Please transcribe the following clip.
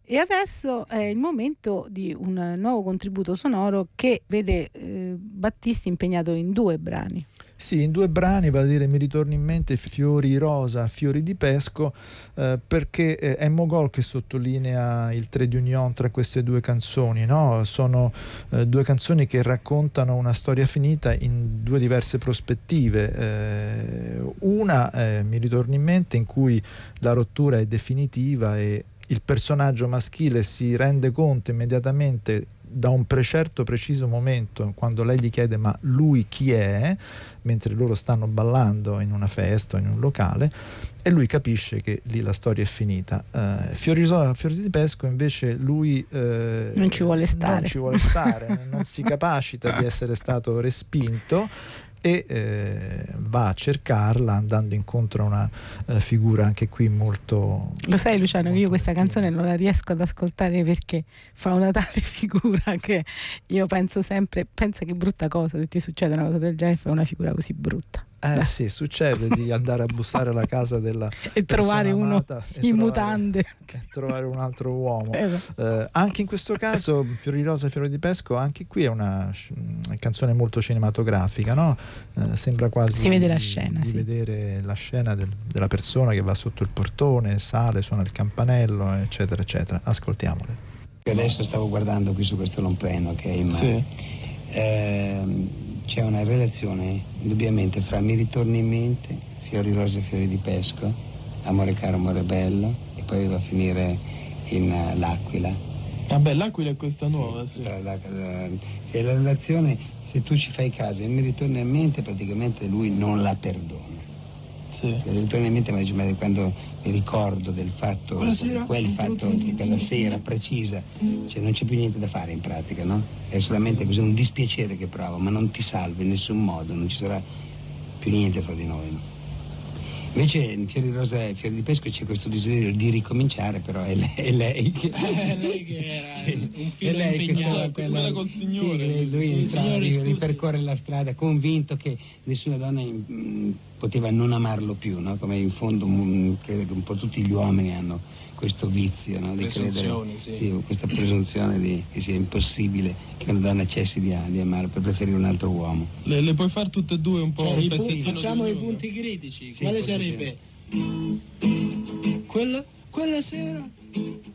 E adesso è il momento di un nuovo contributo sonoro che vede Battisti impegnato in 2 brani. Sì, in 2 brani, vale a dire mi ritorna in mente Fiori rosa, fiori di pesco, perché è Mogol che sottolinea il trait d'union tra queste 2 canzoni, no? Sono 2 canzoni che raccontano una storia finita in 2 diverse prospettive. Una, mi ritorna in mente, in cui la rottura è definitiva e il personaggio maschile si rende conto immediatamente da un certo preciso momento, quando lei gli chiede ma lui chi è, mentre loro stanno ballando in una festa o in un locale, e lui capisce che lì la storia è finita. Fiori di pesco invece lui non ci vuole stare, non si capacita di essere stato respinto e va a cercarla, andando incontro a una figura anche qui molto... Lo sai, Luciano, molto io questa meschina. canzone non la riesco ad ascoltare perché fa una tale figura che io penso sempre, pensa che brutta cosa, se ti succede una cosa del genere fai una figura così brutta. Sì, succede di andare a bussare alla casa della E trovare uno amata in mutande e trovare un altro uomo. Esatto. Anche in questo caso Fiori rosa, fiori di pesco, anche qui è una canzone molto cinematografica, no? Sembra quasi si vede la scena, di sì. vedere la scena della persona che va sotto il portone, sale, suona il campanello, eccetera eccetera. Ascoltiamole. Adesso stavo guardando qui su questo long play che è in mano. Sì. C'è una relazione indubbiamente fra Mi ritorni in mente, Fiori rosa e fiori di pesco, Amore caro, amore bello, e poi va a finire in L'Aquila. Vabbè, l'Aquila è questa nuova, sì. La relazione, se tu ci fai caso, e Mi ritorni in mente, praticamente lui non la perdona. Sì. Se mi ritorna in mente, ma quando mi ricordo del fatto, quel fatto di quella sera precisa, cioè non c'è più niente da fare in pratica, no? È solamente così un dispiacere che provo, ma non ti salvo in nessun modo, non ci sarà più niente fra di noi. No? Invece in Fiori rosa e fiori di pesco c'è questo desiderio di ricominciare, però è lei che... È lei che era un filo impegnato, quella col signore. Sì, lui ripercorre la strada convinto che nessuna donna poteva non amarlo più, no? Come in fondo credo che un po' tutti gli uomini hanno questo vizio, no? Di credere, sì, questa presunzione che sia impossibile che una donna cessi di amarlo per preferire un altro uomo. Le puoi fare tutte e 2 un po'? Cioè, facciamo i punti critici. Sì, quale sarebbe? Sì. Quella sera